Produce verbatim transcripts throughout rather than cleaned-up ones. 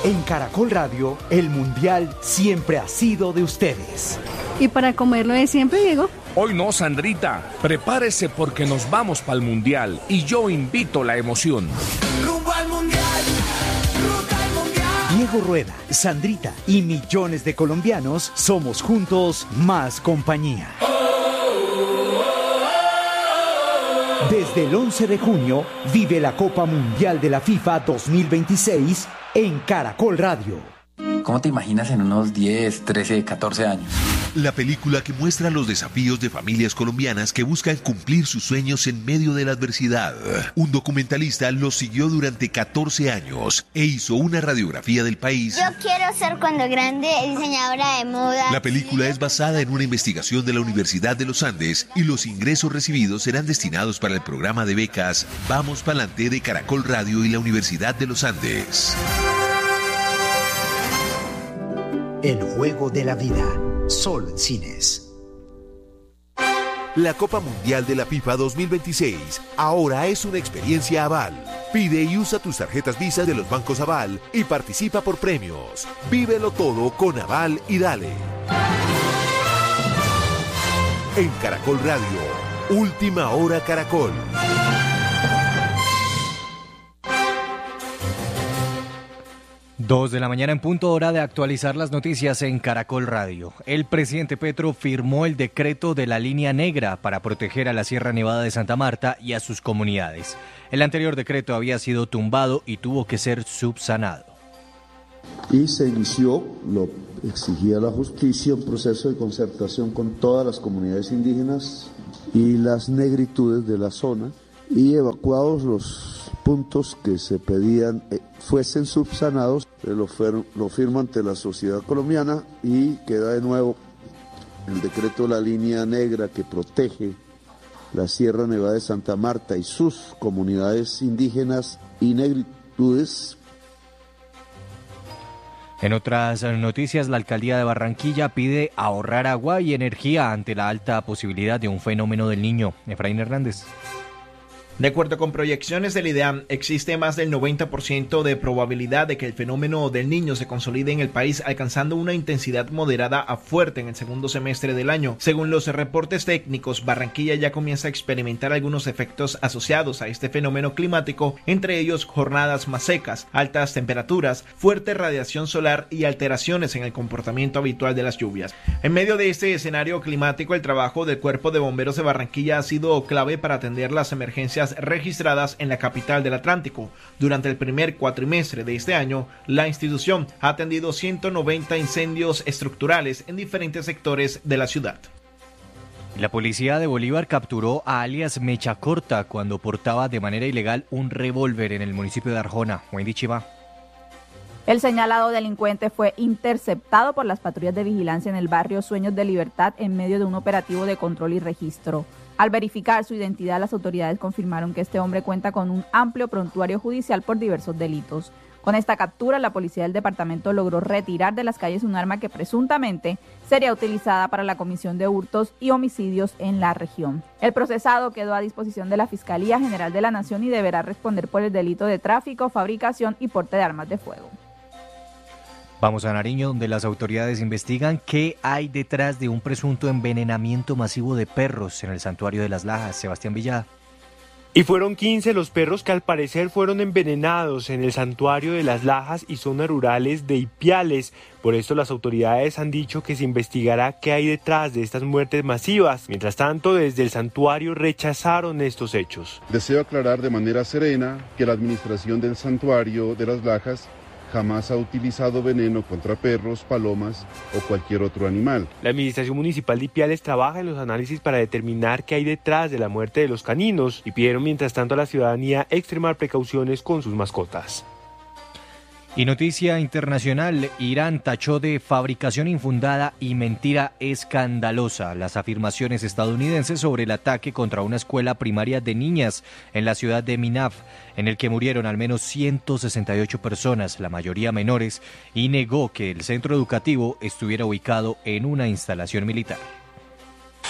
En Caracol Radio, el Mundial siempre ha sido de ustedes. ¿Y para comerlo de siempre, Diego? Hoy no, Sandrita. Prepárese porque nos vamos para el Mundial y yo invito la emoción. Rumbo al Mundial, ruta al Mundial. Diego Rueda, Sandrita y millones de colombianos somos juntos más compañía. Desde el once de junio, vive la Copa Mundial de la FIFA dos mil veintiséis en Caracol Radio. ¿Cómo te imaginas en unos diez, trece, catorce años? La película que muestra los desafíos de familias colombianas que buscan cumplir sus sueños en medio de la adversidad. Un documentalista los siguió durante catorce años e hizo una radiografía del país. Yo quiero ser cuando grande diseñadora de moda. La película es basada en una investigación de la Universidad de los Andes y los ingresos recibidos serán destinados para el programa de becas Vamos Pa'lante de Caracol Radio y la Universidad de los Andes. El juego de la vida. Solo en cines. La Copa Mundial de la FIFA dos mil veintiséis ahora es una experiencia Aval. Pide y usa tus tarjetas Visa de los bancos Aval y participa por premios. Vívelo todo con Aval y dale. En Caracol Radio, Última Hora Caracol. Dos de la mañana en punto, hora de actualizar las noticias en Caracol Radio. El presidente Petro firmó el decreto de la línea negra para proteger a la Sierra Nevada de Santa Marta y a sus comunidades. El anterior decreto había sido tumbado y tuvo que ser subsanado. Y se inició, lo exigía la justicia, un proceso de concertación con todas las comunidades indígenas y las negritudes de la zona, y evacuados los puntos que se pedían eh, fuesen subsanados, se lo, fer, lo firma ante la sociedad colombiana y queda de nuevo el decreto de la línea negra que protege la Sierra Nevada de Santa Marta y sus comunidades indígenas y negritudes. En otras noticias, la alcaldía de Barranquilla pide ahorrar agua y energía ante la alta posibilidad de un fenómeno del Niño. Efraín Hernández. De acuerdo con proyecciones del IDEAM, existe más del noventa por ciento de probabilidad de que el fenómeno del Niño se consolide en el país, alcanzando una intensidad moderada a fuerte en el segundo semestre del año. Según los reportes técnicos, Barranquilla ya comienza a experimentar algunos efectos asociados a este fenómeno climático, entre ellos jornadas más secas, altas temperaturas, fuerte radiación solar y alteraciones en el comportamiento habitual de las lluvias. En medio de este escenario climático, el trabajo del Cuerpo de Bomberos de Barranquilla ha sido clave para atender las emergencias registradas en la capital del Atlántico. Durante el primer cuatrimestre de este año, la institución ha atendido ciento noventa incendios estructurales en diferentes sectores de la ciudad. La policía de Bolívar capturó a alias Mecha Corta cuando portaba de manera ilegal un revólver en el municipio de Arjona. Wendy Chiva. El señalado delincuente fue interceptado por las patrullas de vigilancia en el barrio Sueños de Libertad en medio de un operativo de control y registro. Al verificar su identidad, las autoridades confirmaron que este hombre cuenta con un amplio prontuario judicial por diversos delitos. Con esta captura, la policía del departamento logró retirar de las calles un arma que presuntamente sería utilizada para la comisión de hurtos y homicidios en la región. El procesado quedó a disposición de la Fiscalía General de la Nación y deberá responder por el delito de tráfico, fabricación y porte de armas de fuego. Vamos a Nariño, donde las autoridades investigan qué hay detrás de un presunto envenenamiento masivo de perros en el santuario de las Lajas. Sebastián Villada. Y fueron quince los perros que al parecer fueron envenenados en el santuario de las Lajas y zonas rurales de Ipiales. Por esto las autoridades han dicho que se investigará qué hay detrás de estas muertes masivas. Mientras tanto, desde el santuario rechazaron estos hechos. Deseo aclarar de manera serena que la administración del santuario de las Lajas jamás ha utilizado veneno contra perros, palomas o cualquier otro animal. La Administración Municipal de Ipiales trabaja en los análisis para determinar qué hay detrás de la muerte de los caninos y pidieron mientras tanto a la ciudadanía extremar precauciones con sus mascotas. Y noticia internacional, Irán tachó de fabricación infundada y mentira escandalosa las afirmaciones estadounidenses sobre el ataque contra una escuela primaria de niñas en la ciudad de Minaf, en el que murieron al menos ciento sesenta y ocho personas, la mayoría menores, y negó que el centro educativo estuviera ubicado en una instalación militar.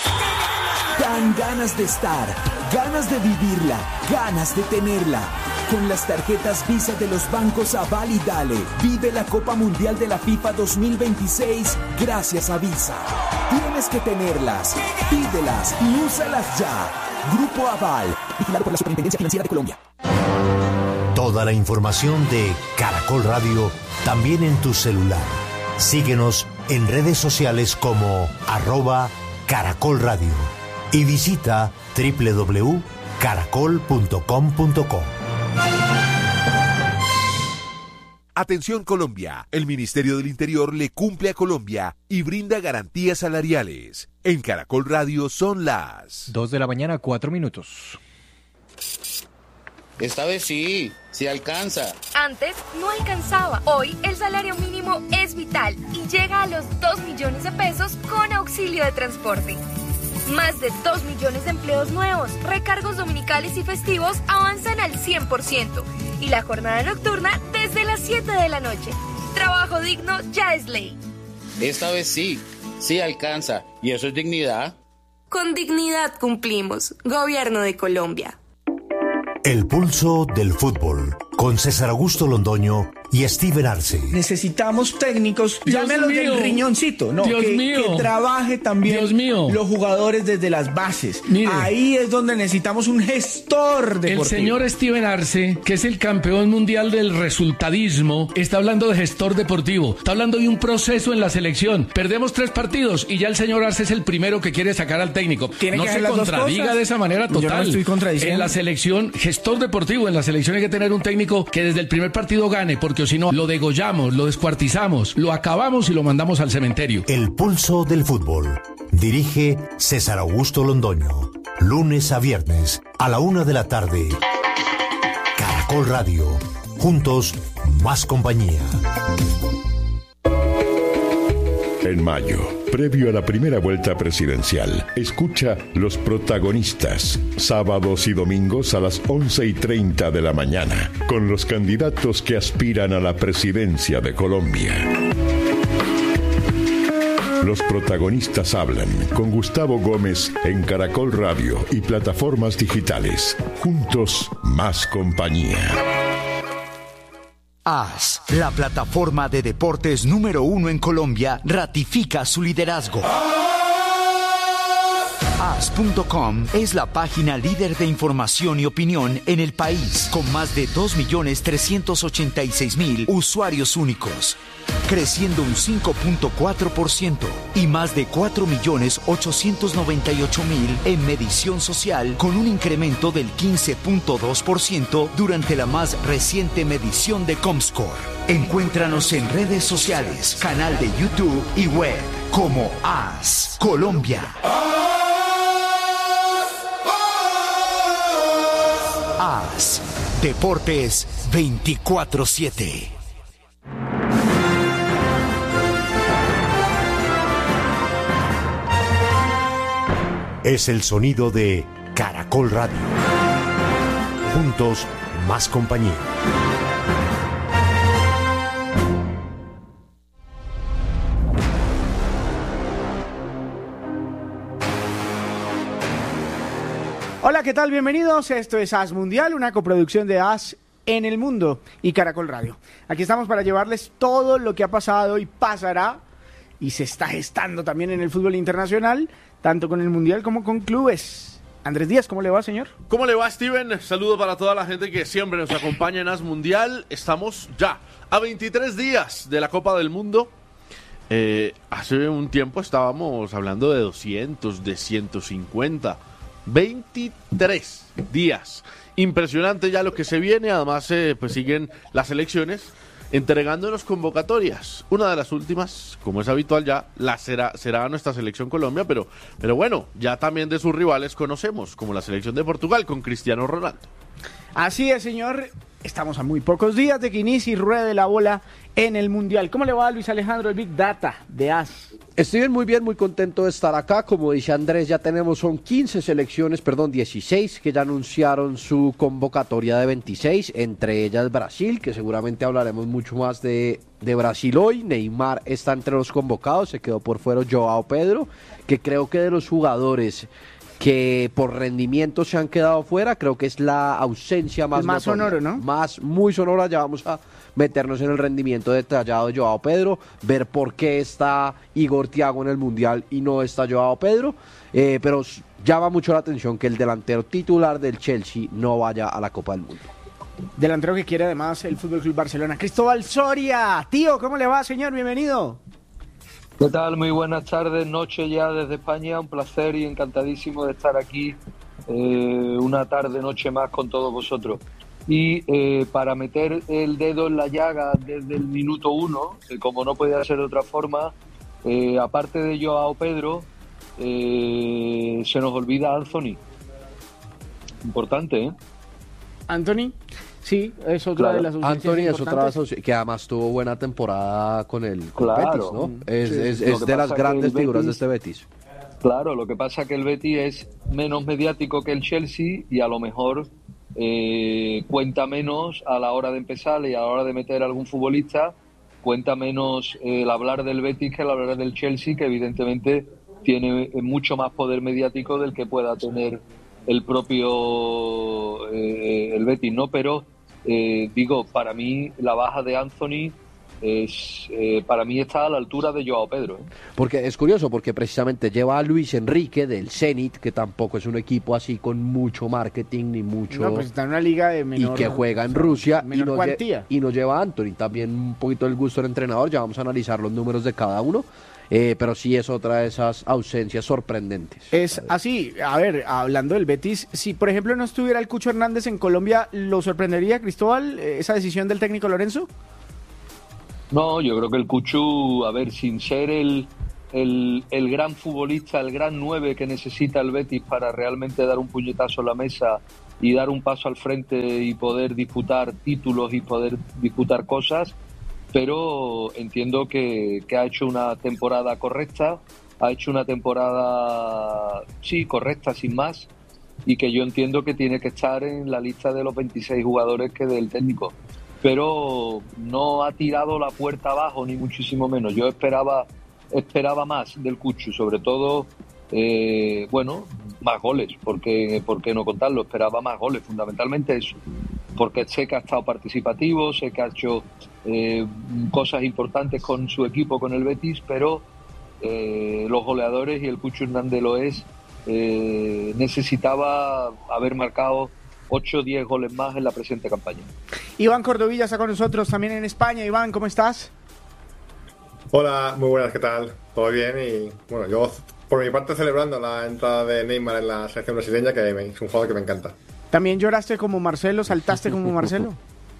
Dan ganas de estar, ganas de vivirla, ganas de tenerla. con las tarjetas Visa de los bancos Aval y Dale. Vive la Copa Mundial de la FIFA dos mil veintiséis gracias a Visa. Tienes que tenerlas, pídelas y úsalas ya. Grupo Aval, vigilado por la Superintendencia Financiera de Colombia. Toda la información de Caracol Radio también en tu celular. Síguenos en redes sociales como arroba Caracol Radio y visita doble u doble u doble u punto caracol punto com punto co. Atención Colombia, el Ministerio del Interior le cumple a Colombia y brinda garantías salariales. En Caracol Radio son las dos de la mañana, cuatro minutos. Esta vez sí, sí alcanza. Antes no alcanzaba. Hoy el salario mínimo es vital y llega a los dos millones de pesos con auxilio de transporte. Más de dos millones de empleos nuevos, recargos dominicales y festivos avanzan al cien por ciento y la jornada nocturna desde las siete de la noche. Trabajo digno ya es ley. Esta vez sí, sí alcanza. ¿Y eso es dignidad? Con dignidad cumplimos. Gobierno de Colombia. El pulso del fútbol, con César Augusto Londoño y Steven Arce. Necesitamos técnicos, llámelos del riñoncito, no, Dios que, mío. que trabaje también Dios mío. los jugadores desde las bases. Mire. Ahí es donde necesitamos un gestor deportivo. El señor Steven Arce, que es el campeón mundial del resultadismo, está hablando de gestor deportivo, está hablando de un proceso en la selección. Perdemos tres partidos y ya el señor Arce es el primero que quiere sacar al técnico. Tiene no que se las dos contradiga cosas. de esa manera Yo total. no estoy contradiciendo. En la selección, gestor deportivo, en la selección hay que tener un técnico que desde el primer partido gane, porque si no, lo degollamos, lo descuartizamos, lo acabamos y lo mandamos al cementerio. El pulso del fútbol. Dirige César Augusto Londoño. Lunes a viernes a la una de la tarde. Caracol Radio. Juntos, más compañía. En mayo, previo a la primera vuelta presidencial, escucha Los Protagonistas, sábados y domingos a las once y treinta de la mañana, con los candidatos que aspiran a la presidencia de Colombia. Los Protagonistas hablan con Gustavo Gómez en Caracol Radio y plataformas digitales. Juntos, más compañía. A S, la plataforma de deportes número uno en Colombia, ratifica su liderazgo. A S punto com es la página líder de información y opinión en el país, con más de dos millones trescientos ochenta y seis mil usuarios únicos, creciendo un cinco punto cuatro por ciento y más de cuatro millones ochocientos noventa y ocho mil en medición social, con un incremento del quince punto dos por ciento durante la más reciente medición de Comscore. Encuéntranos en redes sociales, canal de YouTube y web como A S Colombia. A S Deportes veinticuatro siete. Es el sonido de Caracol Radio. Juntos, más compañía. Hola, ¿qué tal? Bienvenidos. Esto es A S Mundial, una coproducción de A S en el mundo y Caracol Radio. Aquí estamos para llevarles todo lo que ha pasado y pasará y se está gestando también en el fútbol internacional, tanto con el Mundial como con clubes. Andrés Díaz, ¿cómo le va, señor? ¿Cómo le va, Steven? Saludo para toda la gente que siempre nos acompaña en A S Mundial. Estamos ya a veintitrés días de la Copa del Mundo. Eh, hace un tiempo estábamos hablando de doscientos, de ciento cincuenta. veintitrés días. Impresionante ya lo que se viene. Además, eh, pues siguen las elecciones entregándonos convocatorias. Una de las últimas, como es habitual ya, la será, será nuestra selección Colombia, pero, pero bueno, ya también de sus rivales conocemos, como la selección de Portugal con Cristiano Ronaldo. Así es, señor. Estamos a muy pocos días de que inicie y ruede la bola en el Mundial. ¿Cómo le va a Luis Alejandro, el Big Data de A S? Estoy muy bien, muy contento de estar acá. Como dice Andrés, ya tenemos, son quince selecciones, perdón, dieciséis, que ya anunciaron su convocatoria de veintiséis, entre ellas Brasil, que seguramente hablaremos mucho más de, de Brasil hoy. Neymar está entre los convocados, se quedó por fuera Joao Pedro, que creo que de los jugadores que por rendimiento se han quedado fuera, creo que es la ausencia más, más sonoro, ¿no? Más, muy sonora. Ya vamos a meternos en el rendimiento detallado de Joao Pedro, ver por qué está Igor Thiago en el Mundial y no está Joao Pedro, eh, pero llama mucho la atención que el delantero titular del Chelsea no vaya a la Copa del Mundo. Delantero que quiere además el Fútbol Club Barcelona. Cristóbal Soria, tío, ¿cómo le va, señor? Bienvenido. ¿Qué tal? Muy buenas tardes, noche ya desde España, un placer y encantadísimo de estar aquí eh, una tarde, noche más con todos vosotros. Y eh, para meter el dedo en la llaga desde el minuto uno, eh, como no podía ser de otra forma, eh, aparte de Joao Pedro, eh, se nos olvida Anthony. Importante, ¿eh? Anthony, sí, es otra Claro, de las ausencias Anthony es otra de las importantes. ausencias, que además tuvo buena temporada con el, con Claro. Betis, ¿no? Es, Sí, es- lo es que de las pasa que grandes el figuras Betis- de este Betis. Claro, lo que pasa es que el Betis es menos mediático que el Chelsea y a lo mejor eh, cuenta menos a la hora de empezar y a la hora de meter a algún futbolista, cuenta menos eh, el hablar del Betis que el hablar del Chelsea, que evidentemente tiene eh, mucho más poder mediático del que pueda tener el propio eh, el Betis, ¿no? Pero eh, digo, para mí la baja de Anthony es eh, para mí está a la altura de Joao Pedro, ¿eh? Porque es curioso, porque precisamente lleva a Luis Enrique del Zenit, que tampoco es un equipo así con mucho marketing ni mucho... No, pues está en una liga de menor... y que juega en Rusia y menor no, lle- cuantía. y no lleva a Anthony. También un poquito el gusto del entrenador, ya vamos a analizar los números de cada uno, eh, pero sí es otra de esas ausencias sorprendentes. Es así, a ver, hablando del Betis, si por ejemplo no estuviera el Cucho Hernández en Colombia, ¿lo sorprendería, Cristóbal, eh, esa decisión del técnico Lorenzo? No, yo creo que el Cuchu, a ver, sin ser el, el, el gran futbolista, el gran nueve que necesita el Betis para realmente dar un puñetazo a la mesa y dar un paso al frente y poder disputar títulos y poder disputar cosas, pero entiendo que, que ha hecho una temporada correcta, ha hecho una temporada, sí, correcta, sin más, y que yo entiendo que tiene que estar en la lista de los veintiséis jugadores que del técnico. Pero no ha tirado la puerta abajo, ni muchísimo menos. Yo esperaba esperaba más del Cuchu, sobre todo, eh, bueno, más goles, porque ¿por qué no contarlo? Esperaba más goles, fundamentalmente eso, porque sé que ha estado participativo, sé que ha hecho eh, cosas importantes con su equipo, con el Betis, pero eh, los goleadores, y el Cuchu Hernández lo es, eh, necesitaba haber marcado ocho o diez goles más en la presente campaña. Iván Cordovilla está con nosotros también en España. Iván, ¿cómo estás? Hola, muy buenas, ¿qué tal? ¿Todo bien? Y bueno, yo por mi parte celebrando la entrada de Neymar en la selección brasileña, que me- es un jugador que me encanta. ¿También lloraste como Marcelo? ¿Saltaste como Marcelo?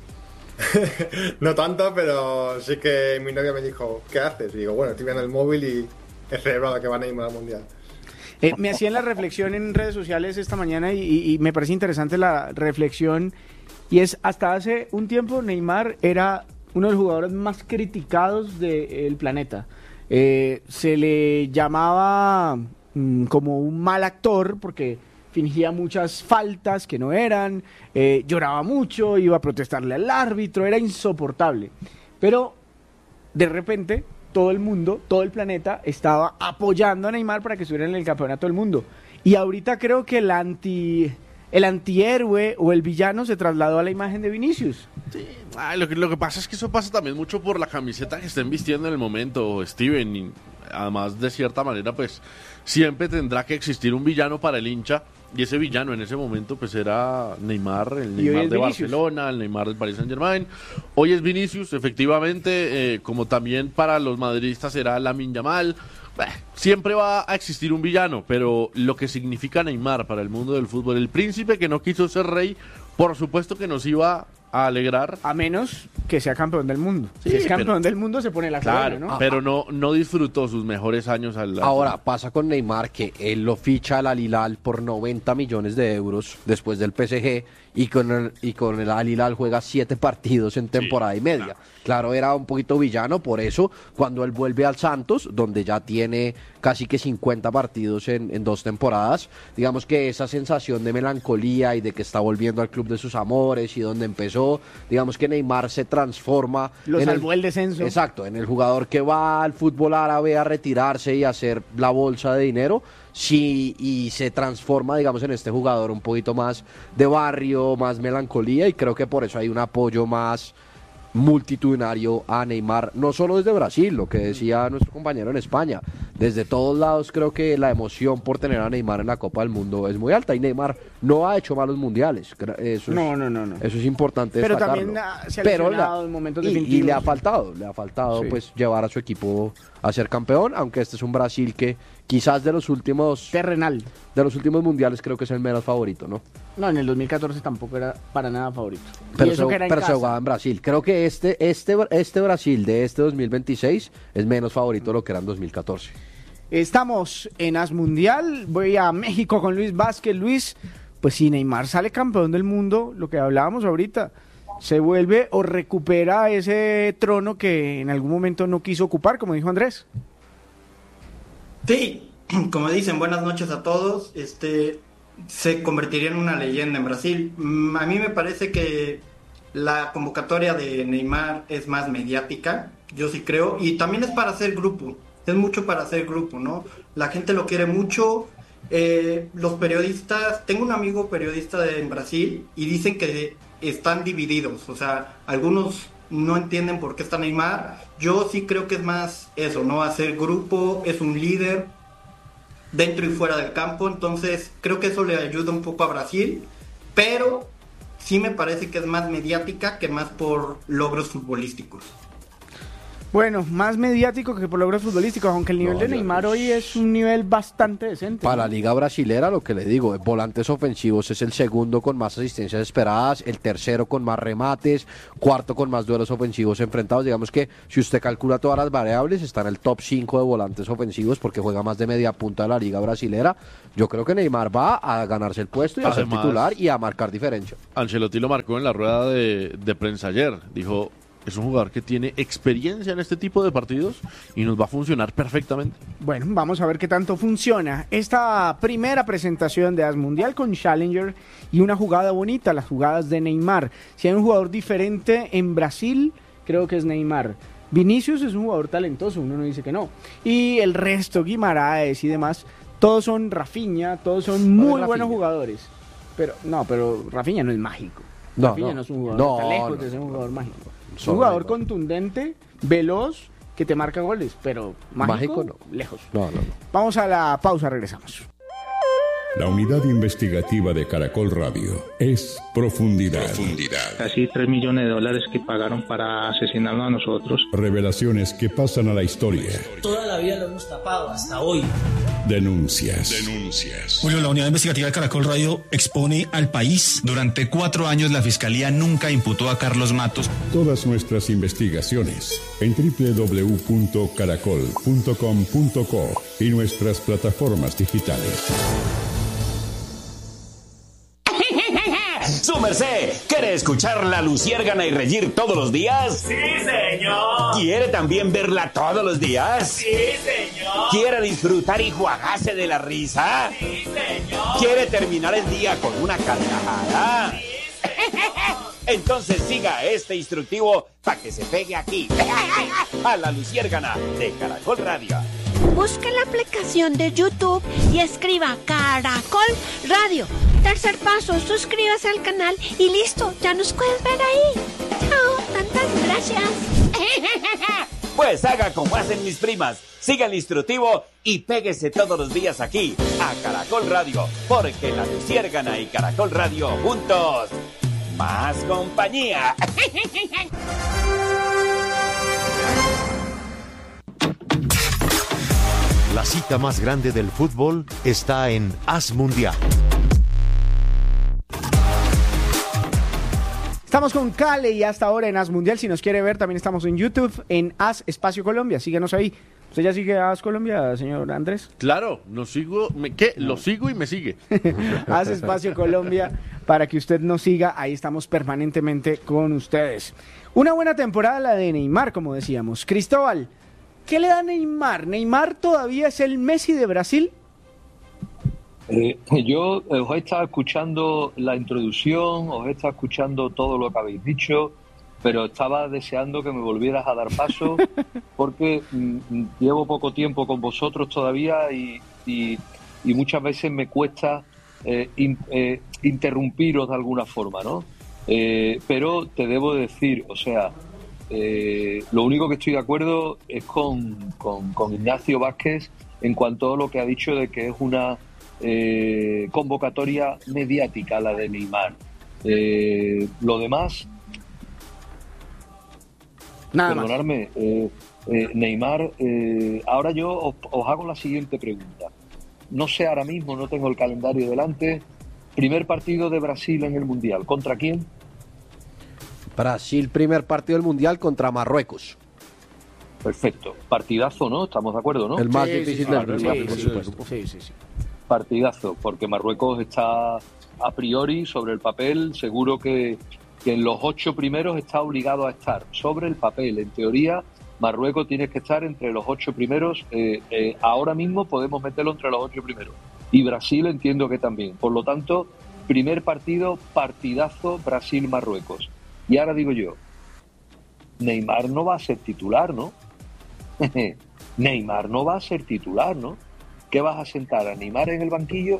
No tanto, pero sí que mi novia me dijo, ¿qué haces? Y digo, bueno, estoy viendo el móvil y he celebrado que va Neymar al Mundial. Eh, me hacían la reflexión en redes sociales esta mañana y, y- y me parece interesante la reflexión, y es, hasta hace un tiempo Neymar era uno de los jugadores más criticados del planeta. Eh, se le llamaba mm, como un mal actor porque fingía muchas faltas que no eran, eh, lloraba mucho, iba a protestarle al árbitro, era insoportable. Pero de repente todo el mundo, todo el planeta estaba apoyando a Neymar para que estuviera en el campeonato del mundo. Y ahorita creo que el anti el antihéroe o el villano se trasladó a la imagen de Vinicius. Ay, lo, que, lo que pasa es que eso pasa también mucho por la camiseta que estén vistiendo en el momento, Steven. Y además, de cierta manera, pues siempre tendrá que existir un villano para el hincha. Y ese villano en ese momento pues era Neymar, el Y hoy Neymar es de Vinicius. Barcelona, el Neymar del Paris Saint Germain. Hoy es Vinicius, efectivamente, eh, como también para los madridistas será Lamine Yamal. Bah, siempre va a existir un villano, pero lo que significa Neymar para el mundo del fútbol, el príncipe que no quiso ser rey, por supuesto que nos iba a alegrar. A menos que sea campeón del mundo. Sí, si es pero- campeón del mundo se pone la Claro, corona, ¿no? pero no, no disfrutó sus mejores años al lado. Ahora pasa con Neymar que él lo ficha al Al Hilal por noventa millones de euros después del P S G y con el, y con el Al Hilal juega siete partidos en temporada y media. Claro, era un poquito villano, por eso cuando él vuelve al Santos, donde ya tiene casi que cincuenta partidos en, en dos temporadas. Digamos que esa sensación de melancolía y de que está volviendo al club de sus amores y donde empezó, digamos que Neymar se transforma. Lo en salvó el, el descenso. Exacto, en el jugador que va al fútbol árabe a retirarse y a hacer la bolsa de dinero. Sí, y se transforma, digamos, en este jugador un poquito más de barrio, más melancolía, y creo que por eso hay un apoyo más multitudinario a Neymar, no solo desde Brasil, lo que decía nuestro compañero en España, desde todos lados creo que la emoción por tener a Neymar en la Copa del Mundo es muy alta, y Neymar no ha hecho malos mundiales, eso es, no, no, no, no. Eso es importante pero destacarlo. También se ha pero lesionado la, en momentos y, definitivos. y le ha faltado, le ha faltado sí. pues llevar a su equipo a ser campeón, aunque este es un Brasil que quizás de los últimos terrenal, de los últimos mundiales creo que es el menos favorito, ¿no? No, en el dos mil catorce tampoco era para nada favorito. Pero, eso se, pero se jugaba en Brasil. Creo que este, este, este Brasil de este dos mil veintiséis es menos favorito de lo que era en dos mil catorce. Estamos en As Mundial. Voy a México con Luis Vázquez. Luis, pues si Neymar sale campeón del mundo, lo que hablábamos ahorita, se vuelve o recupera ese trono que en algún momento no quiso ocupar, como dijo Andrés. Sí, como dicen, buenas noches a todos. Este... se convertiría en una leyenda en Brasil. A mí me parece que la convocatoria de Neymar es más mediática, yo sí creo, y también es para hacer grupo, es mucho para hacer grupo, ¿no? La gente lo quiere mucho, eh, los periodistas, tengo un amigo periodista de, en Brasil, y dicen que están divididos, o sea, algunos no entienden por qué está Neymar, yo sí creo que es más eso, ¿no? Hacer grupo, es un líder, dentro y fuera del campo, entonces creo que eso le ayuda un poco a Brasil, pero sí me parece que es más mediática que más por logros futbolísticos. Bueno, más mediático que por logros futbolísticos, aunque el nivel no, de Neymar hoy es un nivel bastante decente. Para ¿no? la liga brasilera, lo que le digo, volantes ofensivos es el segundo con más asistencias esperadas, el tercero con más remates, cuarto con más duelos ofensivos enfrentados. Digamos que si usted calcula todas las variables, está en el top cinco de volantes ofensivos porque juega más de media punta de la liga brasilera. Yo creo que Neymar va a ganarse el puesto y a ser titular y a marcar diferencia. Ancelotti lo marcó en la rueda de, de prensa ayer, dijo... es un jugador que tiene experiencia en este tipo de partidos y nos va a funcionar perfectamente. Bueno, vamos a ver qué tanto funciona esta primera presentación de As Mundial con Challenger y una jugada bonita, las jugadas de Neymar. Si hay un jugador diferente en Brasil, creo que es Neymar. Vinicius es un jugador talentoso, uno no dice que no. Y el resto, Guimaraes y demás, todos son Rafinha, todos son muy no buenos jugadores. Pero no, pero Rafinha no es mágico. No, Rafinha no, no es un jugador, no, está lejos no, de ser un jugador mágico. Son un jugador mágicos. contundente, veloz, que te marca goles, pero mágico, Mágico no. lejos. No, no, no. Vamos a la pausa, regresamos. La unidad investigativa de Caracol Radio es Profundidad. Profundidad. Casi tres millones de dólares que pagaron para asesinarnos a nosotros. Revelaciones que pasan a la historia. Toda la vida lo hemos tapado, hasta hoy. Denuncias. Denuncias. Julio, la unidad investigativa de Caracol Radio expone al país. Durante cuatro años la Fiscalía nunca imputó a Carlos Matos. Todas nuestras investigaciones en doble u doble u doble u punto caracol punto com punto co y nuestras plataformas digitales. ¡Su merced! ¿Quiere escuchar La Luciérgana y reír todos los días? ¡Sí, señor! ¿Quiere también verla todos los días? ¡Sí, señor! ¿Quiere disfrutar y juagarse de la risa? ¡Sí, señor! ¿Quiere terminar el día con una carcajada? ¡Sí, señor! Entonces siga este instructivo para que se pegue aquí, a La Luciérgana de Caracol Radio. Busque la aplicación de YouTube y escriba Caracol Radio. Tercer paso, suscríbase al canal y listo, ya nos puedes ver ahí. Chao, tantas gracias. Pues haga como hacen mis primas, siga el instructivo y péguese todos los días aquí, a Caracol Radio, porque La Luciérgana y Caracol Radio juntos, más compañía. La cita más grande del fútbol está en As Mundial. Estamos con Cale y hasta ahora en As Mundial. Si nos quiere ver, también estamos en YouTube, en As Espacio Colombia. Síganos ahí. ¿Usted ya sigue a As Colombia, señor Andrés? Claro, no sigo, me, ¿qué? Lo sigo y me sigue. As Espacio Colombia, para que usted nos siga. Ahí estamos permanentemente con ustedes. Una buena temporada la de Neymar, como decíamos. Cristóbal, ¿qué le da a Neymar? ¿Neymar todavía es el Messi de Brasil? Eh, yo eh, os he estado escuchando la introducción, os he estado escuchando todo lo que habéis dicho, pero estaba deseando que me volvieras a dar paso porque mm, llevo poco tiempo con vosotros todavía y, y, y muchas veces me cuesta eh, in, eh, interrumpiros de alguna forma, ¿no? Eh, pero te debo decir, o sea, eh, lo único que estoy de acuerdo es con, con, con Ignacio Vázquez en cuanto a lo que ha dicho de que es una eh, convocatoria mediática la de Neymar. Eh, lo demás... Nada Perdonadme, eh, eh, Neymar, eh, ahora yo os, os hago la siguiente pregunta. No sé ahora mismo, no tengo el calendario delante. Primer partido de Brasil en el Mundial. ¿Contra quién? Brasil, primer partido del Mundial contra Marruecos. Perfecto. Partidazo, ¿no? Estamos de acuerdo, ¿no? El más Sí, difícil sí, del sí, Mundial, sí, por sí, supuesto. Sí, sí, sí. Partidazo, porque Marruecos está a priori sobre el papel, seguro que, que en los ocho primeros está obligado a estar sobre el papel. En teoría, Marruecos tiene que estar entre los ocho primeros. Eh, eh, ahora mismo podemos meterlo entre los ocho primeros. Y Brasil entiendo que también. Por lo tanto, primer partido, partidazo, Brasil-Marruecos. Y ahora digo yo, Neymar no va a ser titular, ¿no? Neymar no va a ser titular, ¿no? ¿Qué vas a sentar a Neymar en el banquillo?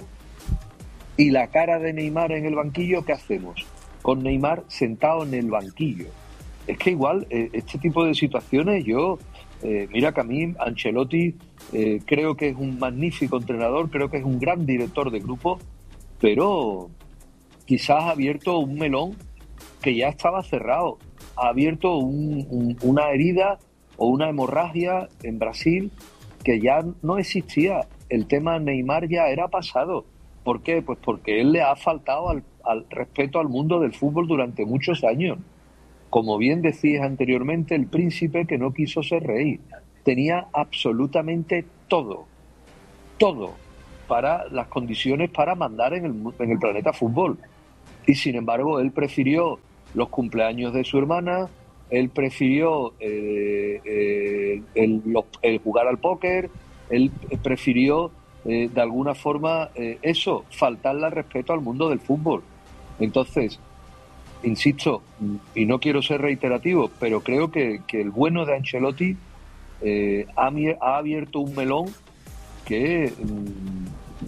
Y la cara de Neymar en el banquillo, ¿qué hacemos? Con Neymar sentado en el banquillo. Es que igual, eh, este tipo de situaciones, yo, eh, mira que a mí, Ancelotti, eh, creo que es un magnífico entrenador, creo que es un gran director de grupo, pero quizás ha abierto un melón que ya estaba cerrado. Ha abierto un, un, una herida o una hemorragia en Brasil que ya no existía. El tema Neymar ya era pasado. ¿Por qué? Pues porque él le ha faltado al, al respeto al mundo del fútbol durante muchos años. Como bien decías anteriormente, el príncipe que no quiso ser rey. Tenía absolutamente todo, todo, para las condiciones para mandar en el, en el planeta fútbol. Y sin embargo, él prefirió los cumpleaños de su hermana, él prefirió eh, eh, el, los, el jugar al póker, él prefirió eh, de alguna forma eh, eso, faltarle al respeto al mundo del fútbol. Entonces, insisto, y no quiero ser reiterativo, pero creo que, que el bueno de Ancelotti eh, ha, ha abierto un melón que mmm,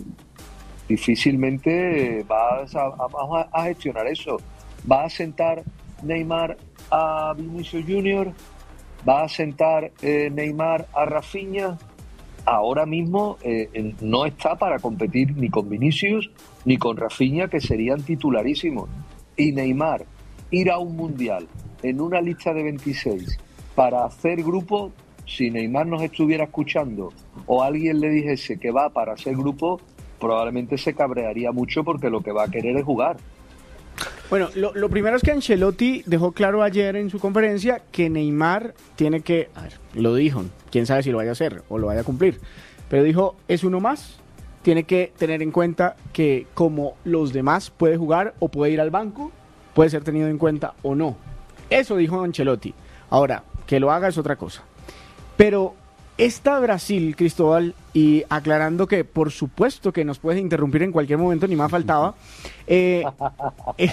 difícilmente vas a, a, a gestionar eso. ¿Va a sentar Neymar a Vinicius Junior? ¿Va a sentar eh, Neymar a Rafinha? Ahora mismo eh, no está para competir ni con Vinicius ni con Rafinha, que serían titularísimos. Y Neymar, ir a un mundial en una lista de veintiséis para hacer grupo, si Neymar nos estuviera escuchando o alguien le dijese que va para hacer grupo, probablemente se cabrearía mucho porque lo que va a querer es jugar. Bueno, lo, lo primero es que Ancelotti dejó claro ayer en su conferencia que Neymar tiene que, a ver, lo dijo, quién sabe si lo vaya a hacer o lo vaya a cumplir, pero dijo, es uno más, tiene que tener en cuenta que como los demás puede jugar o puede ir al banco, puede ser tenido en cuenta o no. Eso dijo Ancelotti. Ahora, que lo haga es otra cosa. Pero esta Brasil, Cristóbal, y aclarando que por supuesto que nos puedes interrumpir en cualquier momento, ni más faltaba, eh, eh,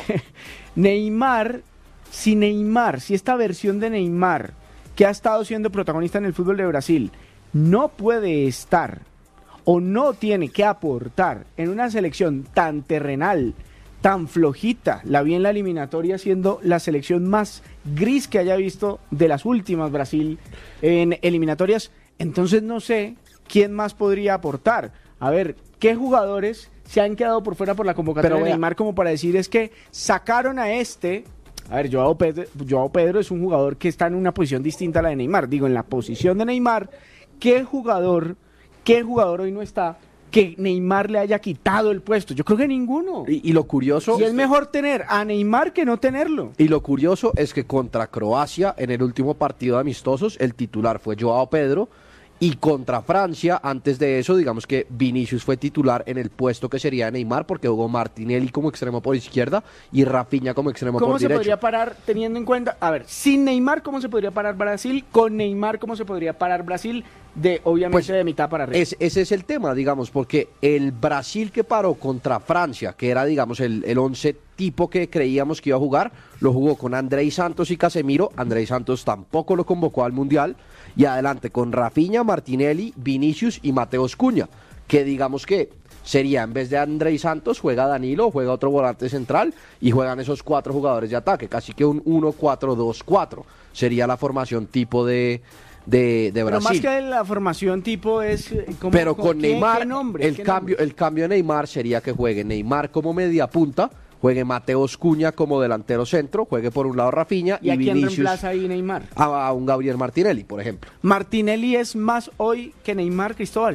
Neymar, si Neymar, si esta versión de Neymar, que ha estado siendo protagonista en el fútbol de Brasil, no puede estar o no tiene que aportar en una selección tan terrenal, tan flojita, la vi en la eliminatoria siendo la selección más gris que haya visto de las últimas Brasil en eliminatorias, entonces no sé quién más podría aportar. A ver, ¿qué jugadores se han quedado por fuera por la convocatoria de Neymar como para decir es que sacaron a este? A ver, Joao Pedro, Joao Pedro es un jugador que está en una posición distinta a la de Neymar. Digo, en la posición de Neymar, ¿qué jugador, qué jugador hoy no está que Neymar le haya quitado el puesto? Yo creo que ninguno. Y, y lo curioso... Y es mejor tener a Neymar que no tenerlo. Y lo curioso es que contra Croacia, en el último partido de amistosos, el titular fue Joao Pedro, Y contra Francia, antes de eso, digamos que Vinicius fue titular en el puesto que sería Neymar, porque jugó Martinelli como extremo por izquierda y Rafinha como extremo por derecho. ¿Cómo se podría parar teniendo en cuenta, a ver, sin Neymar, cómo se podría parar Brasil? Con Neymar, ¿cómo se podría parar Brasil? De, obviamente, pues, de mitad para arriba. Es, ese es el tema, digamos, porque el Brasil que paró contra Francia, que era, digamos, el, el once tipo que creíamos que iba a jugar, lo jugó con Andrei Santos y Casemiro. Andrei Santos tampoco lo convocó al Mundial. Y adelante con Rafinha, Martinelli, Vinicius y Mateus Cunha, que digamos que sería, en vez de Andrei Santos, juega Danilo, juega otro volante central y juegan esos cuatro jugadores de ataque, casi que un uno cuatro dos cuatro sería la formación tipo de, de, de Brasil. Pero más que la formación tipo es... ¿cómo, Pero con ¿qué, Neymar, qué nombre, el, qué cambio, nombre? el cambio de Neymar sería que juegue Neymar como media punta, juegue Mateus Cunha como delantero centro, juegue por un lado Rafinha y, y a quién Vinicius reemplaza ahí Neymar. A, a un Gabriel Martinelli, por ejemplo. Martinelli es más hoy que Neymar, Cristóbal.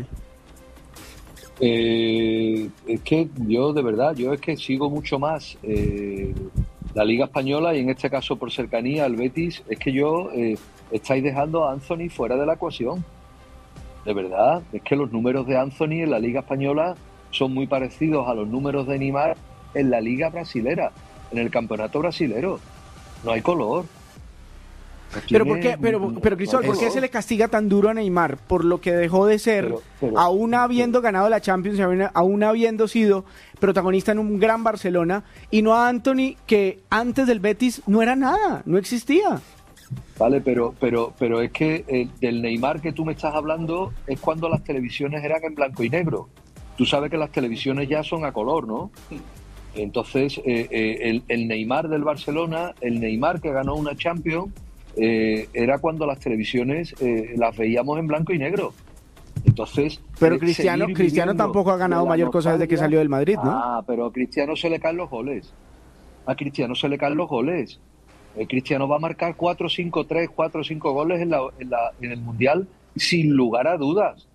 Eh, es que yo de verdad, yo es que sigo mucho más eh, la Liga Española y en este caso por cercanía al Betis, es que yo eh, estáis dejando a Anthony fuera de la ecuación. De verdad, es que los números de Anthony en la Liga Española son muy parecidos a los números de Neymar en la Liga Brasilera, en el Campeonato Brasilero. No hay color. Pero ¿por qué, pero, pero Cristóbal, ¿por qué se le castiga tan duro a Neymar? Por lo que dejó de ser, pero, pero, aún habiendo ganado la Champions, aún habiendo sido protagonista en un gran Barcelona, y no a Anthony, que antes del Betis no era nada, no existía. Vale, pero pero pero es que el, del Neymar que tú me estás hablando es cuando las televisiones eran en blanco y negro. Tú sabes que las televisiones ya son a color, ¿no? Entonces, eh, eh, el, el Neymar del Barcelona, el Neymar que ganó una Champions, eh, era cuando las televisiones eh, las veíamos en blanco y negro. Entonces, pero eh, Cristiano Cristiano tampoco ha ganado mayor cosa desde que salió del Madrid, ¿no? Ah, pero a Cristiano se le caen los goles. A Cristiano se le caen los goles. El Cristiano va a marcar cuatro, cinco, tres, cuatro, cinco goles en, la, en, la, en el Mundial sin lugar a dudas.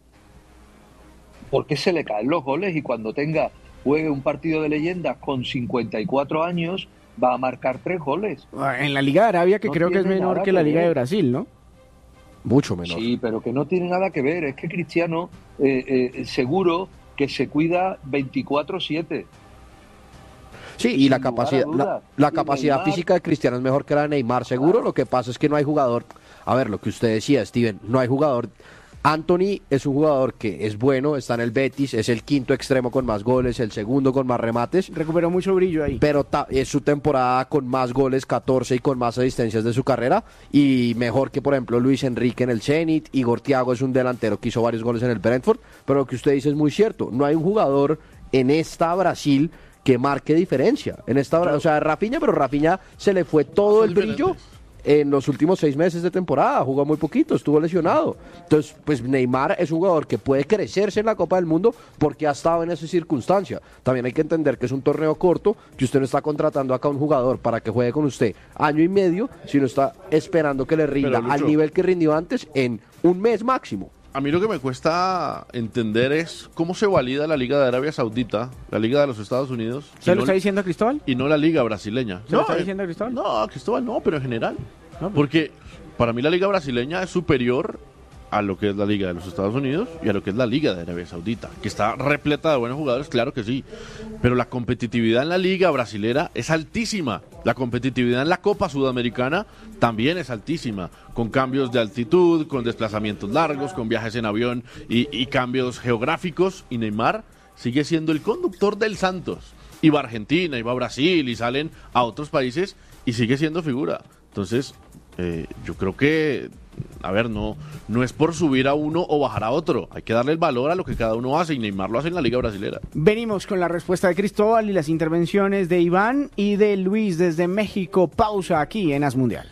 Porque se le caen los goles y cuando tenga juegue un partido de leyendas con cincuenta y cuatro años va a marcar tres goles. En la Liga de Arabia, que no creo que es menor que, que la Liga ver. de Brasil, ¿no? Mucho menor. Sí, pero que no tiene nada que ver. Es que Cristiano eh, eh, seguro que se cuida veinticuatro siete. Sí, y la capacidad, la, la capacidad Neymar, física de Cristiano es mejor que la de Neymar, seguro. Claro. Lo que pasa es que no hay jugador, a ver, lo que usted decía, Steven, no hay jugador. Anthony es un jugador que es bueno, está en el Betis, es el quinto extremo con más goles, el segundo con más remates. Recuperó mucho brillo ahí. Pero ta, es su temporada con más goles, catorce, y con más asistencias de su carrera, y mejor que, por ejemplo, Luis Enrique en el Zenit. Igor Thiago es un delantero que hizo varios goles en el Brentford, pero lo que usted dice es muy cierto, no hay un jugador en esta Brasil que marque diferencia. En esta, claro. O sea, Rafinha, pero Rafinha se le fue todo el brillo en los últimos seis meses de temporada, jugó muy poquito, estuvo lesionado. Entonces, pues Neymar es un jugador que puede crecerse en la Copa del Mundo porque ha estado en esa circunstancia. También hay que entender que es un torneo corto, que usted no está contratando acá a un jugador para que juegue con usted año y medio, sino está esperando que le rinda Pero, Lucho, al nivel que rindió antes en un mes máximo. A mí lo que me cuesta entender es cómo se valida la Liga de Arabia Saudita, la Liga de los Estados Unidos. ¿Se lo no, está diciendo Cristóbal? Y no la Liga brasileña. ¿Se no, lo está diciendo Cristóbal? No, Cristóbal no, pero en general. No, porque para mí la Liga brasileña es superior a lo que es la Liga de los Estados Unidos y a lo que es la Liga de Arabia Saudita, que está repleta de buenos jugadores, claro que sí, pero la competitividad en la Liga brasilera es altísima, la competitividad en la Copa Sudamericana también es altísima, con cambios de altitud, con desplazamientos largos, con viajes en avión y, y cambios geográficos, y Neymar sigue siendo el conductor del Santos, y va a Argentina, y va a Brasil, y salen a otros países, y sigue siendo figura. Entonces, eh, yo creo que, a ver, no, no es por subir a uno o bajar a otro. Hay que darle el valor a lo que cada uno hace, y Neymar lo hace en la Liga Brasilera. Venimos con la respuesta de Cristóbal y las intervenciones de Iván y de Luis desde México. Pausa aquí en As Mundial.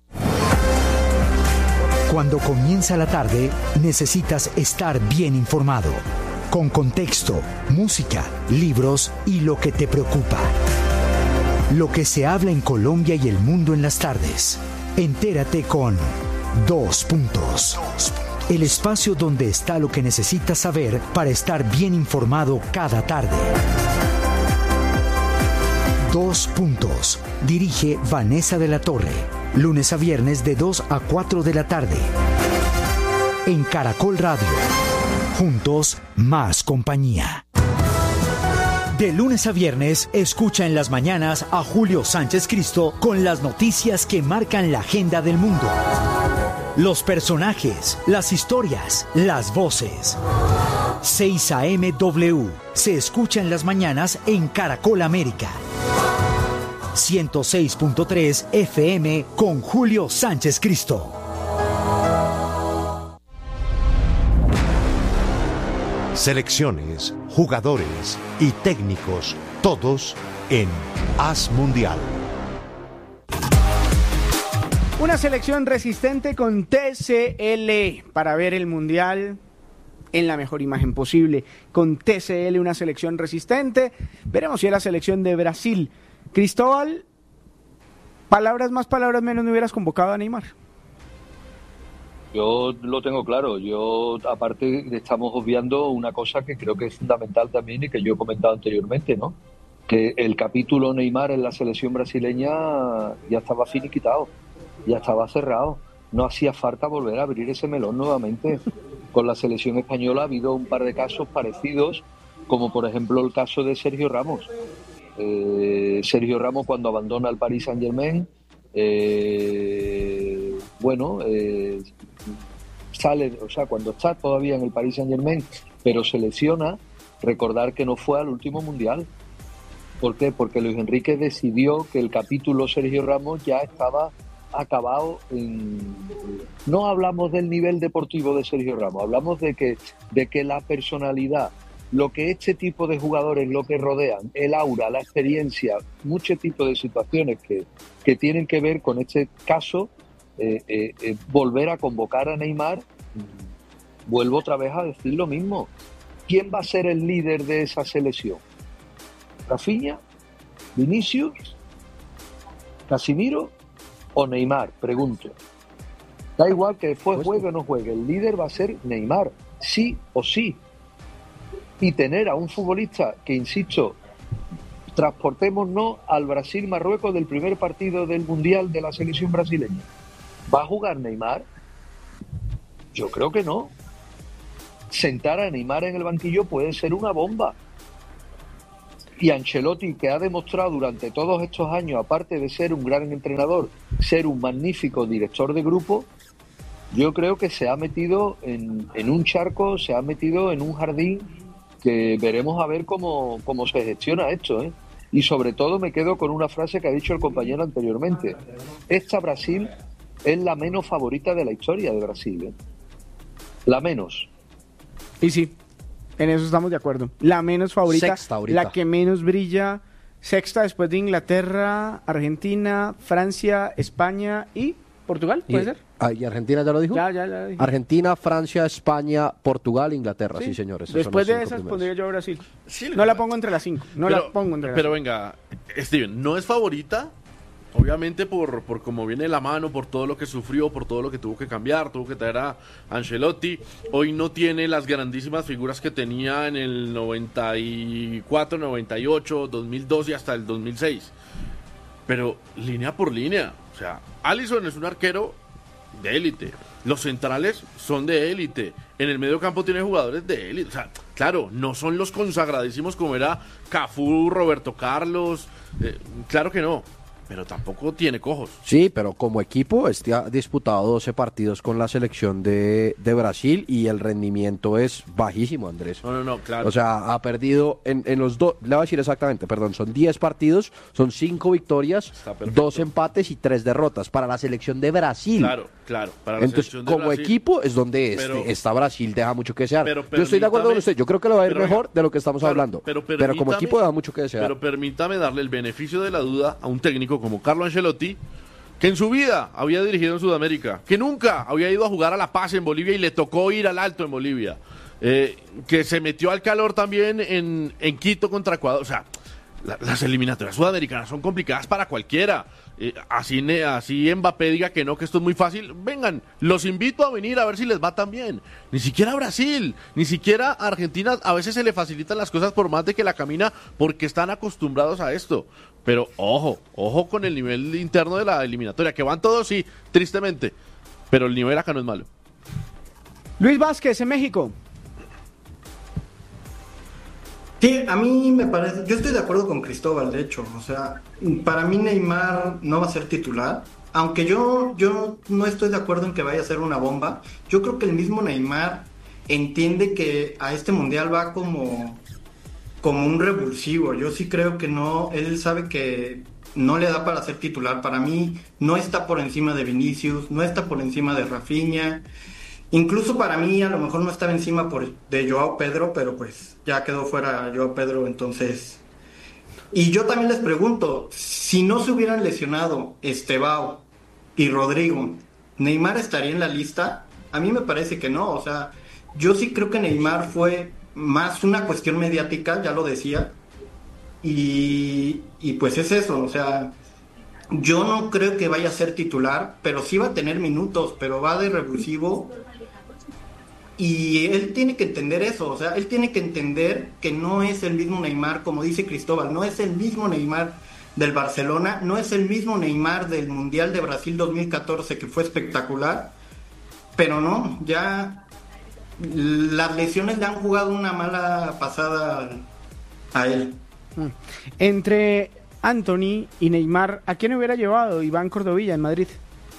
Cuando comienza la tarde, necesitas estar bien informado. Con contexto, música, libros y lo que te preocupa. Lo que se habla en Colombia y el mundo en las tardes. Entérate con Dos Puntos. El espacio donde está lo que necesitas saber para estar bien informado cada tarde. Dos Puntos. Dirige Vanessa de la Torre. Lunes a viernes de dos a cuatro de la tarde. en Caracol Radio. Juntos, más compañía. De lunes a viernes, escucha en las mañanas a Julio Sánchez Cristo con las noticias que marcan la agenda del mundo. Los personajes, las historias, las voces. seis A M W se escucha en las mañanas en Caracol América. ciento seis punto tres F M con Julio Sánchez Cristo. Selecciones, jugadores y técnicos, todos en Haz Mundial. Una selección resistente con T C L para ver el Mundial en la mejor imagen posible. Con T C L, una selección resistente. Veremos si es la selección de Brasil. Cristóbal, palabras más, palabras menos, no hubieras convocado a Neymar. Yo lo tengo claro. Yo, aparte, estamos obviando una cosa que creo que es fundamental también y que yo he comentado anteriormente, ¿no? Que el capítulo Neymar en la selección brasileña ya estaba finiquitado, ya estaba cerrado. No hacía falta volver a abrir ese melón nuevamente. Con la selección española ha habido un par de casos parecidos, como por ejemplo el caso de Sergio Ramos. Eh, Sergio Ramos, cuando abandona el Paris Saint-Germain, eh, bueno, eh, sale, o sea, cuando está todavía en el Paris Saint-Germain, pero se lesiona, recordar que no fue al último Mundial. ¿Por qué? Porque Luis Enrique decidió que el capítulo Sergio Ramos ya estaba acabado. En... No hablamos del nivel deportivo de Sergio Ramos, hablamos de que, de que la personalidad, lo que este tipo de jugadores, lo que rodean, el aura, la experiencia, muchos tipos de situaciones que, que tienen que ver con este caso, eh, eh, eh, volver a convocar a Neymar. Vuelvo otra vez a decir lo mismo. ¿Quién va a ser el líder de esa selección? ¿Rafinha? ¿Vinicius? ¿Casimiro? ¿O Neymar? Pregunto. Da igual que después juegue o no juegue, el líder va a ser Neymar, sí o sí. Y tener a un futbolista que, insisto, transportémonos al Brasil-Marruecos del primer partido del Mundial de la selección brasileña. ¿Va a jugar Neymar? Yo creo que no. Sentar a Neymar en el banquillo puede ser una bomba. Y Ancelotti, que ha demostrado durante todos estos años, aparte de ser un gran entrenador, ser un magnífico director de grupo, yo creo que se ha metido en, en un charco, se ha metido en un jardín que veremos a ver cómo, cómo se gestiona esto, ¿eh? Y sobre todo me quedo con una frase que ha dicho el compañero anteriormente. Esta Brasil es la menos favorita de la historia de Brasil, ¿eh? La menos. Y sí, en eso estamos de acuerdo. La menos favorita, Sexta ahorita. La que menos brilla. Sexta después de Inglaterra, Argentina, Francia, España y Portugal, ¿puede y, ser? Ah, ¿y Argentina ya lo dijo? Ya, ya, ya lo dije. Argentina, Francia, España, Portugal, Inglaterra, sí, Sí. señores. Después son de los esas cinco pondría primeros. yo a Brasil. Sí, no la pongo entre las cinco. No pero, la pongo entre las Pero cinco. venga, Steven, no es favorita, obviamente por, por cómo viene la mano, por todo lo que sufrió, por todo lo que tuvo que cambiar, tuvo que traer a Ancelotti. Hoy no tiene las grandísimas figuras que tenía en el noventa y cuatro, noventa y ocho, dos mil dos y hasta el dos mil seis. Pero línea por línea, o sea, Alisson es un arquero de élite. Los centrales son de élite. En el medio campo tiene jugadores de élite. O sea, claro, no son los consagradísimos como era Cafú, Roberto Carlos. Eh, claro que no. Pero tampoco tiene cojos. Sí, pero como equipo este ha disputado doce partidos con la selección de, de Brasil y el rendimiento es bajísimo, Andrés. No, no, no, claro. O sea, ha perdido en, en los dos, le voy a decir exactamente, perdón, son diez partidos, son cinco victorias, dos empates y tres derrotas para la selección de Brasil. Claro, claro. Para la Entonces, selección de como Brasil, equipo es donde este, pero- esta Brasil deja mucho que desear. pero Yo estoy de acuerdo con permítame- usted, yo creo que le va a ir pero mejor venga, de lo que estamos claro, hablando. pero Pero, como permítame- equipo deja mucho que desear. Pero permítame darle el beneficio de la duda a un técnico como Carlo Ancelotti, que en su vida había dirigido en Sudamérica, que nunca había ido a jugar a La Paz en Bolivia y le tocó ir al Alto en Bolivia, eh, que se metió al calor también en, en Quito contra Ecuador. O sea, la- las eliminatorias sudamericanas son complicadas para cualquiera. Eh, así, ne- así Mbappé diga que no, que esto es muy fácil. Vengan, los invito a venir a ver si les va tan bien. Ni siquiera Brasil, ni siquiera Argentina, a veces se le facilitan las cosas por más de que la camina porque están acostumbrados a esto. Pero ojo, ojo con el nivel interno de la eliminatoria, que van todos, sí, tristemente, pero el nivel acá no es malo. Luis Vázquez, en México. Sí, a mí me parece, yo estoy de acuerdo con Cristóbal, de hecho, o sea, para mí Neymar no va a ser titular, aunque yo, yo no estoy de acuerdo en que vaya a ser una bomba. Yo creo que el mismo Neymar entiende que a este mundial va como, como un revulsivo. Yo sí creo que no, él sabe que no le da para ser titular. Para mí no está por encima de Vinicius, no está por encima de Rafinha. Incluso para mí a lo mejor no estaba encima por, de Joao Pedro, pero pues ya quedó fuera Joao Pedro, entonces... Y yo también les pregunto, si no se hubieran lesionado Estevao y Rodrigo, ¿Neymar estaría en la lista? A mí me parece que no, o sea, yo sí creo que Neymar fue más una cuestión mediática, ya lo decía, y, y pues es eso, o sea... Yo no creo que vaya a ser titular, pero sí va a tener minutos, pero va de revulsivo. Y él tiene que entender eso, o sea, él tiene que entender que no es el mismo Neymar, como dice Cristóbal, no es el mismo Neymar del Barcelona, no es el mismo Neymar del Mundial de Brasil dos mil catorce, que fue espectacular, pero no, ya las lesiones le han jugado una mala pasada a él. Entre Anthony y Neymar, ¿a quién hubiera llevado Iván Cordovilla en Madrid?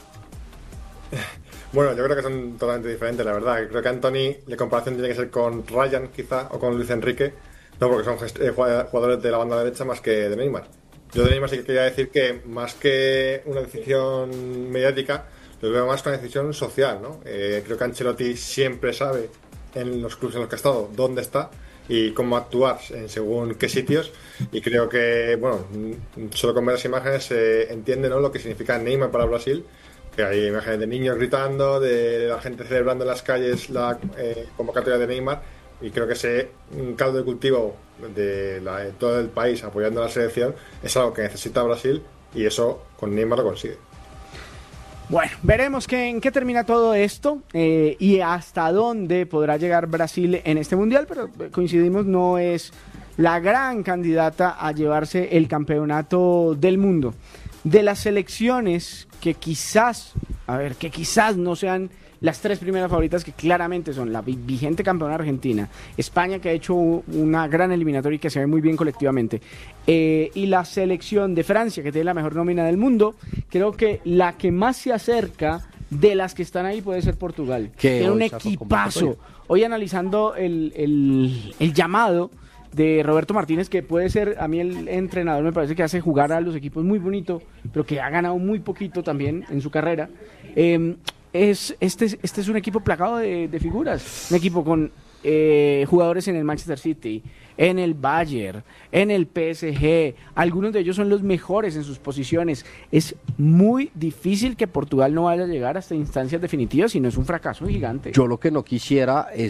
Bueno, yo creo que son totalmente diferentes, la verdad. Creo que Anthony, la comparación tiene que ser con Ryan, quizá, o con Luis Enrique, no porque son eh, jugadores de la banda derecha más que de Neymar. Yo de Neymar sí que quería decir que, más que una decisión mediática, lo veo más que una decisión social, ¿no? Eh, creo que Ancelotti siempre sabe, en los clubes en los que ha estado, dónde está y cómo actuar en según qué sitios, y creo que, bueno, solo con ver las imágenes se entiende, ¿no?, lo que significa Neymar para Brasil, que hay imágenes de niños gritando, de la gente celebrando en las calles la eh, convocatoria de Neymar, y creo que ese caldo de cultivo de, la, de todo el país apoyando a la selección es algo que necesita Brasil, y eso con Neymar lo consigue. Bueno, veremos que, en qué termina todo esto eh, y hasta dónde podrá llegar Brasil en este mundial, pero coincidimos, no es la gran candidata a llevarse el campeonato del mundo. De las selecciones que quizás, a ver, que quizás no sean las tres primeras favoritas, que claramente son la vigente campeona Argentina, España, que ha hecho una gran eliminatoria y que se ve muy bien colectivamente, eh, y la selección de Francia, que tiene la mejor nómina del mundo, creo que la que más se acerca de las que están ahí puede ser Portugal. Tiene un equipazo. Hoy analizando el, el, el llamado de Roberto Martínez, que puede ser, a mí el entrenador me parece que hace jugar a los equipos muy bonito, pero que ha ganado muy poquito también en su carrera. Eh, es este, este es un equipo plagado de, de figuras, un equipo con eh, jugadores en el Manchester City, en el Bayern, en el P S G, algunos de ellos son los mejores en sus posiciones. Es muy difícil que Portugal no vaya a llegar hasta instancias definitivas, si no es un fracaso gigante. Yo lo que no quisiera es